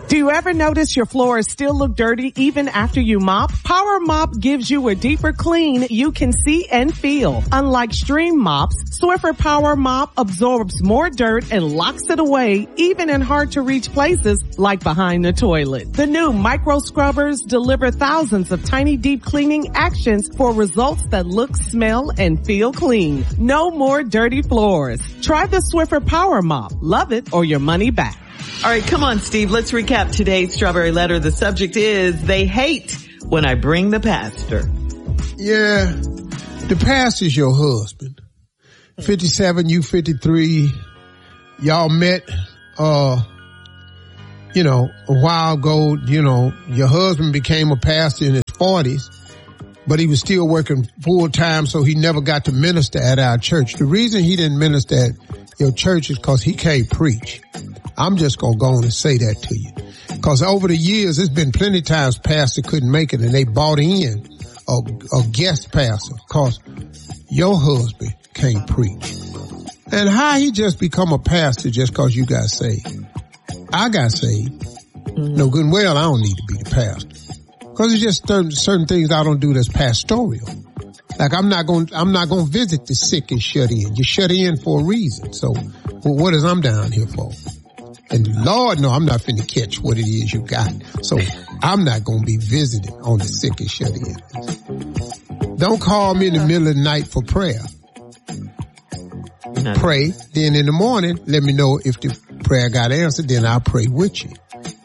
Do you ever notice your floors still look dirty even after you mop? Power Mop gives you a deeper clean you can see and feel. Unlike Stream mops, Swiffer Power Mop absorbs more dirt and locks it away even in hard to reach places like behind the toilet. The new micro scrubbers deliver thousands of tiny deep cleaning actions for results that look, smell, and feel clean. No more dirty floors. Try the Swiffer Power Mop. Love it or your money back. All right, come on, Steve. Let's recap today's Strawberry Letter. The subject is, they hate when I bring the pastor. Yeah, the pastor's your husband. 57, you 53. Y'all met, a while ago. Your husband became a pastor in his 40s, but he was still working full time, so he never got to minister at our church. The reason he didn't minister at your church is because he can't preach. I'm just going to go on and say that to you. Because over the years, there's been plenty of times pastor couldn't make it and they bought in a guest pastor because your husband can't preach. And how he just become a pastor just because you got saved? I got saved. No good and well, I don't need to be the pastor. Because it's just certain things I don't do that's pastoral. Like I'm not going to visit the sick and shut in. You're shut in for a reason. So what is I'm down here for? And Lord, no, I'm not finna catch what it is you got. So I'm not going to be visiting on the sick and shut in. Don't call me in the middle of the night for prayer. Pray. Then in the morning, let me know if the prayer got answered. Then I'll pray with you.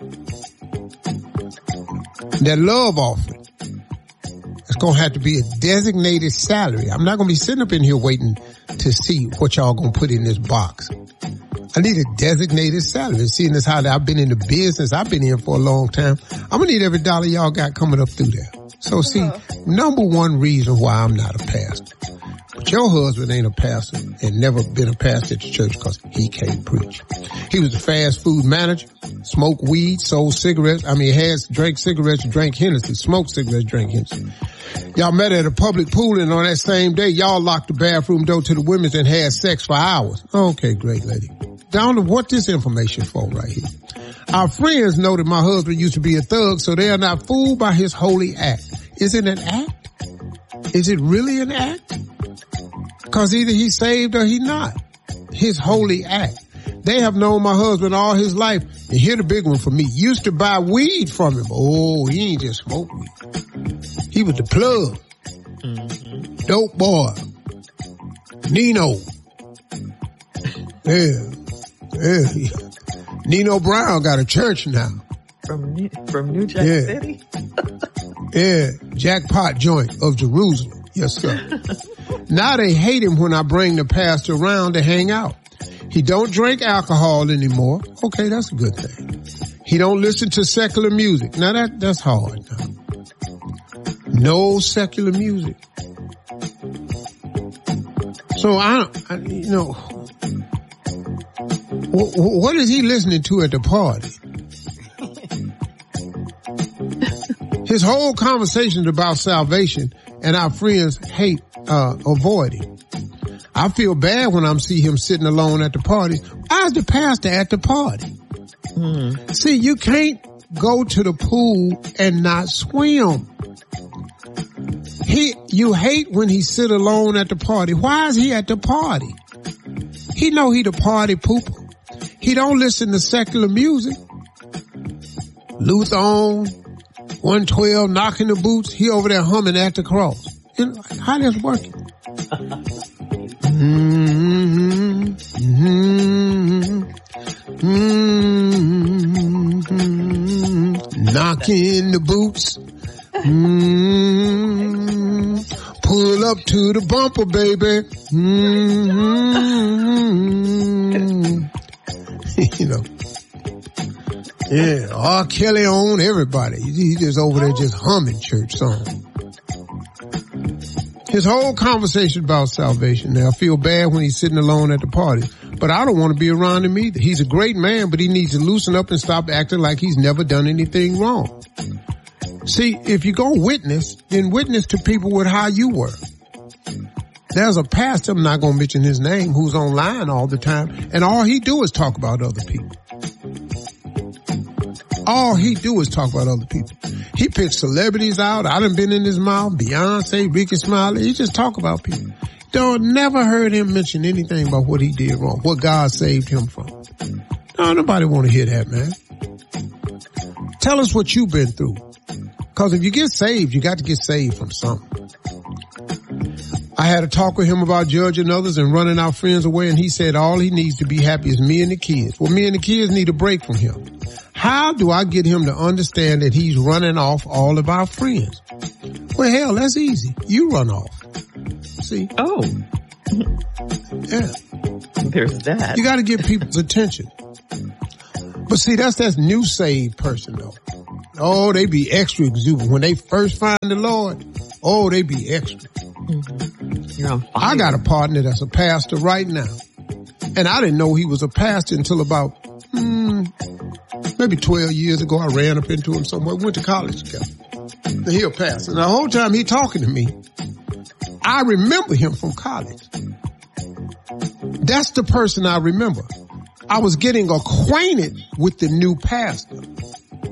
That love offering, it's going to have to be a designated salary. I'm not going to be sitting up in here waiting to see what y'all going to put in this box. I need a designated salary. Seeing as how I've been in the business, I've been here for a long time, I'm going to need every dollar y'all got coming up through there. So see, number one reason why I'm not a pastor. But your husband ain't a pastor and never been a pastor at the church because he can't preach. He was a fast food manager, smoked weed, sold cigarettes. Drank cigarettes, drank Hennessy, smoked cigarettes, drank Hennessy. Y'all met at a public pool and on that same day, y'all locked the bathroom door to the women's and had sex for hours. Okay, great lady. Down to what this information for right here. Our friends know that my husband used to be a thug, so they are not fooled by his holy act. Is it an act? Is it really an act? Because either he's saved or he's not. His holy act. They have known my husband all his life. And here the big one for me. Used to buy weed from him. Oh, he ain't just smoke weed. He was the plug. Dope boy. Nino. Yeah. Nino Brown got a church now. From New Jack City? Yeah. Jackpot joint of Jerusalem. Yes, sir. Now they hate him when I bring the pastor around to hang out. He don't drink alcohol anymore. Okay, that's a good thing. He don't listen to secular music. Now that's hard. No secular music. So what is he listening to at the party? His whole conversation is about salvation, and our friends avoid him. I feel bad when I see him sitting alone at the party. Why is the pastor at the party? See, you can't go to the pool and not swim. You hate when he sit alone at the party. Why is he at the party? He know he the party pooper. He don't listen to secular music. Luther on 112, knocking the boots. He over there humming at the cross. How that's working? Knocking the boots. Pull up to the bumper, baby. Yeah, R. Kelly on everybody. He just over there just humming church songs. His whole conversation about salvation. Now, I feel bad when he's sitting alone at the party, but I don't want to be around him either. He's a great man, but he needs to loosen up and stop acting like he's never done anything wrong. See, if you're going to witness, then witness to people with how you were. There's a pastor, I'm not going to mention his name, who's online all the time, and all he do is talk about other people. All he do is talk about other people. He picks celebrities out. I done been in his mouth. Beyonce, Ricky Smiley. He just talk about people. Never heard him mention anything about what he did wrong, what God saved him from. No, nobody want to hear that, man. Tell us what you've been through. Because if you get saved, you got to get saved from something. I had a talk with him about judging others and running our friends away, and he said all he needs to be happy is me and the kids. Well, me and the kids need a break from him. How do I get him to understand that he's running off all of our friends? Well, hell, that's easy. You run off. See? Oh. Yeah. There's that. You got to get people's attention. But see, that's that new saved person, though. Oh, they be extra exuberant. When they first find the Lord, oh, they be extra. Mm-hmm. You're on fire. I got a partner that's a pastor right now. And I didn't know he was a pastor until about maybe 12 years ago. I ran up into him somewhere. Went to college together. He a pastor. And the whole time he talking to me, I remember him from college. That's the person I remember. I was getting acquainted with the new pastor.